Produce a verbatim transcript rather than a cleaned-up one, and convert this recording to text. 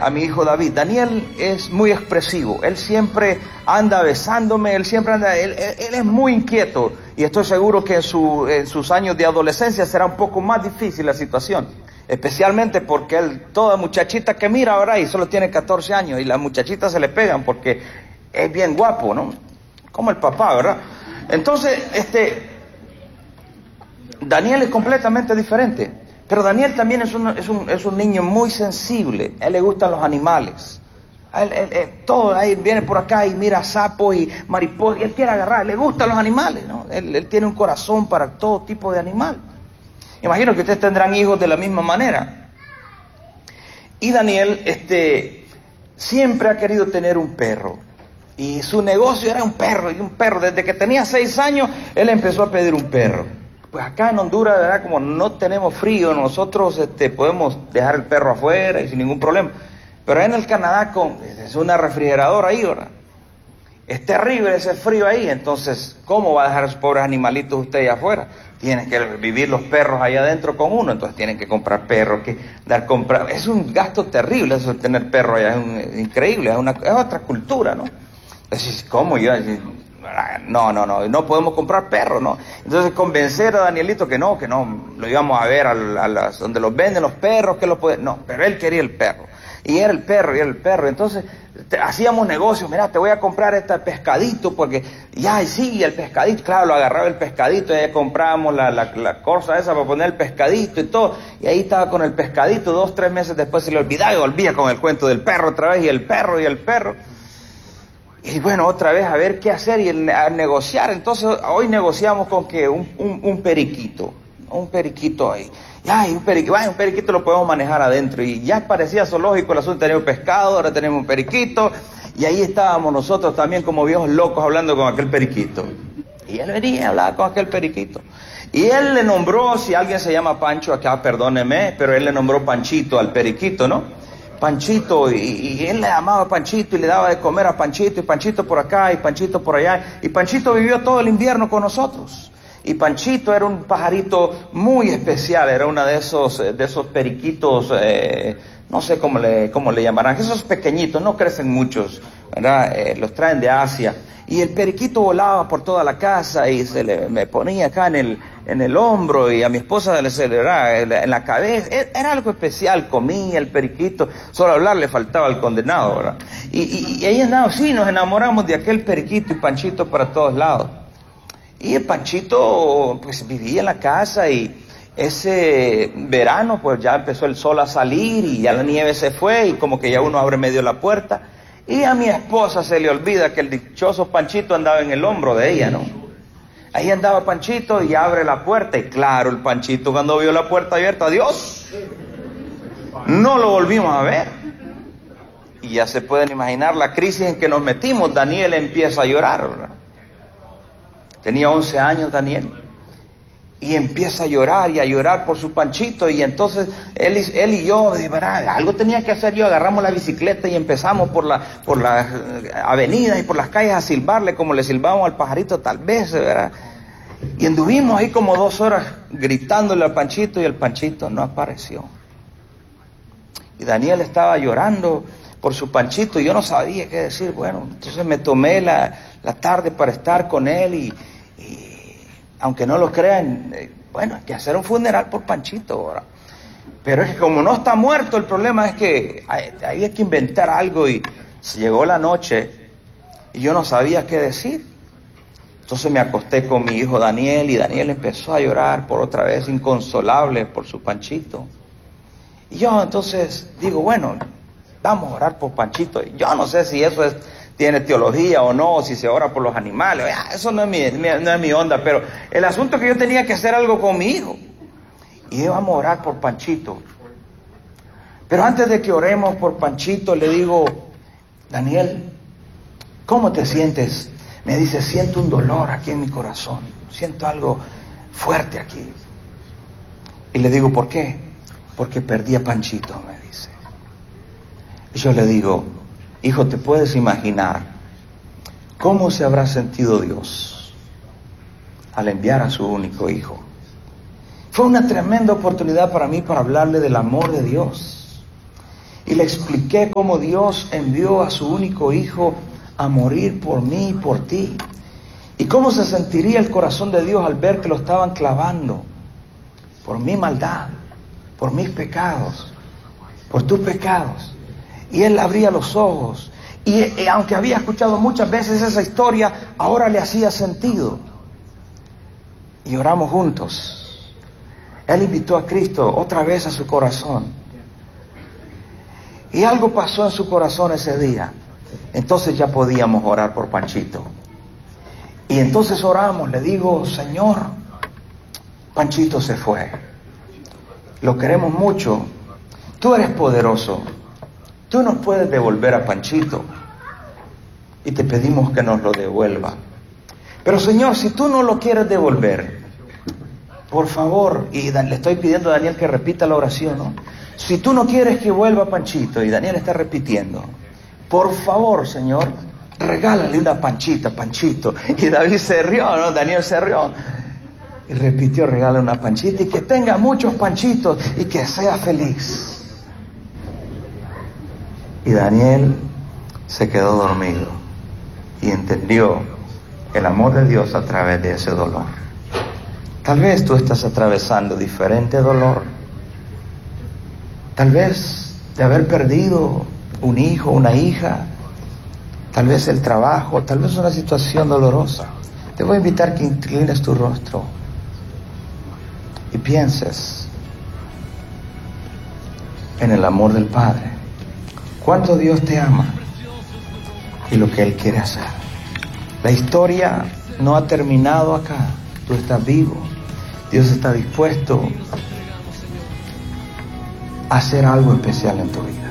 a mi hijo David. Daniel es muy expresivo, él siempre anda besándome, él siempre anda, él, él, él es muy inquieto, y estoy seguro que en, su, en sus años de adolescencia será un poco más difícil la situación, especialmente porque él, toda muchachita que mira ahora y solo tiene catorce años, y las muchachitas se le pegan porque es bien guapo, ¿no? Como el papá, ¿verdad? Entonces, este, Daniel es completamente diferente. Pero Daniel también es un, es un, es un niño muy sensible. A él le gustan los animales. A él, él, él, todo, ahí viene por acá y mira sapos y mariposas, y él quiere agarrar, le gustan los animales, ¿no? Él, él tiene un corazón para todo tipo de animal. Imagino que ustedes tendrán hijos de la misma manera. Y Daniel, este, siempre ha querido tener un perro. Y su negocio era un perro, y un perro. Desde que tenía seis años, él empezó a pedir un perro. Pues acá en Honduras, ¿verdad? Como no tenemos frío, nosotros este, podemos dejar el perro afuera y sin ningún problema. Pero en el Canadá, con, es una refrigeradora ahí, ¿verdad? Es terrible ese frío ahí, entonces, ¿cómo va a dejar a esos pobres animalitos usted allá afuera? Tienen que vivir los perros allá adentro con uno, entonces tienen que comprar perros, que dar comprar. Es un gasto terrible eso de tener perros allá, es, un, es increíble, es, una, es otra cultura, ¿no? Entonces, ¿cómo yo? No, no, no, no podemos comprar perros, ¿no? Entonces convencer a Danielito que no, que no, lo íbamos a ver a, a las, donde los venden los perros, que lo pueden, no, pero él quería el perro, y era el perro, y era el perro, entonces te, hacíamos negocios, mira, te voy a comprar este pescadito, porque, ya, y sí, el pescadito, claro, lo agarraba el pescadito, y ahí comprábamos la, la, la cosa esa para poner el pescadito y todo, y ahí estaba con el pescadito, dos, tres meses después se le olvidaba, y volvía con el cuento del perro otra vez, y el perro, y el perro. Y bueno, otra vez a ver qué hacer y a negociar. Entonces hoy negociamos con que un, un, un periquito, un periquito ahí. Ya, y un periquito, un periquito lo podemos manejar adentro. Y ya parecía zoológico el asunto, teníamos pescado, ahora tenemos un periquito. Y ahí estábamos nosotros también como viejos locos hablando con aquel periquito. Y él venía y hablaba con aquel periquito. Y él le nombró, si alguien se llama Pancho acá, perdóneme, pero él le nombró Panchito al periquito, ¿no? Panchito, y, y él le llamaba Panchito y le daba de comer a Panchito, y Panchito por acá y Panchito por allá, y Panchito vivió todo el invierno con nosotros. Y Panchito era un pajarito muy especial, era uno de esos, de esos periquitos, eh, no sé cómo le, cómo le llamarán, esos pequeñitos, no crecen muchos, ¿verdad? Eh, los traen de Asia. Y el periquito volaba por toda la casa y se le me ponía acá en el, en el hombro, y a mi esposa le se le era en la cabeza. Era algo especial, comía el periquito, solo hablar le faltaba al condenado, ¿verdad? Y, y, y ahí andamos, sí, nos enamoramos de aquel periquito y Panchito para todos lados. Y el Panchito pues vivía en la casa, y ese verano pues ya empezó el sol a salir y ya la nieve se fue, y como que ya uno abre medio la puerta. Y a mi esposa se le olvida que el dichoso Panchito andaba en el hombro de ella, ¿no? Ahí andaba Panchito y abre la puerta, y claro, el Panchito cuando vio la puerta abierta, ¡Dios! No lo volvimos a ver. Y ya se pueden imaginar la crisis en que nos metimos. Daniel empieza a llorar, ¿verdad? Tenía once años Daniel. Y empieza a llorar y a llorar por su Panchito, y entonces él, él y yo, ¿verdad? Algo tenía que hacer yo, agarramos la bicicleta y empezamos por la, por las avenidas y por las calles a silbarle como le silbamos al pajarito tal vez, ¿verdad? Y anduvimos ahí como dos horas gritándole al Panchito, y el Panchito no apareció. Y Daniel estaba llorando por su Panchito, y yo no sabía qué decir. Bueno, entonces me tomé la, la tarde para estar con él, y aunque no lo crean, eh, bueno, hay que hacer un funeral por Panchito ahora. Pero es que como no está muerto, el problema es que hay, hay que inventar algo, y se llegó la noche y yo no sabía qué decir. Entonces me acosté con mi hijo Daniel, y Daniel empezó a llorar por otra vez, inconsolable por su Panchito. Y yo entonces digo, bueno, vamos a orar por Panchito. Y yo no sé si eso es... tiene teología o no, si se ora por los animales, eso no es, mi, no es mi onda, pero el asunto es que yo tenía que hacer algo con mi hijo, y íbamos a orar por Panchito. Pero antes de que oremos por Panchito, le digo, Daniel, ¿cómo te sientes? Me dice, siento un dolor aquí en mi corazón, siento algo fuerte aquí. Y le digo, ¿por qué? Porque perdí a Panchito, me dice. Y yo le digo, hijo, ¿te puedes imaginar cómo se habrá sentido Dios al enviar a su único hijo? Fue una tremenda oportunidad para mí para hablarle del amor de Dios. Y le expliqué cómo Dios envió a su único hijo a morir por mí y por ti. Y cómo se sentiría el corazón de Dios al ver que lo estaban clavando por mi maldad, por mis pecados, por tus pecados. Y Él abría los ojos. Y, y aunque había escuchado muchas veces esa historia, ahora le hacía sentido. Y oramos juntos. Él invitó a Cristo otra vez a su corazón. Y algo pasó en su corazón ese día. Entonces ya podíamos orar por Panchito. Y entonces oramos, le digo, Señor, Panchito se fue. Lo queremos mucho. Tú eres poderoso. Tú nos puedes devolver a Panchito. Y te pedimos que nos lo devuelva. Pero Señor, si tú no lo quieres devolver, por favor, y le estoy pidiendo a Daniel que repita la oración, ¿no? Si tú no quieres que vuelva Panchito, y Daniel está repitiendo, por favor, Señor, regálale una panchita, Panchito. Y David se rió, ¿no? Daniel se rió. Y repitió, regálale una panchita y que tenga muchos panchitos y que sea feliz. Y Daniel se quedó dormido y entendió el amor de Dios a través de ese dolor. Tal vez tú estás atravesando diferente dolor. Tal vez de haber perdido un hijo, una hija, tal vez el trabajo, tal vez una situación dolorosa. Te voy a invitar que inclines tu rostro y pienses en el amor del Padre. Cuánto Dios te ama y lo que Él quiere hacer. La historia no ha terminado acá. Tú estás vivo. Dios está dispuesto a hacer algo especial en tu vida.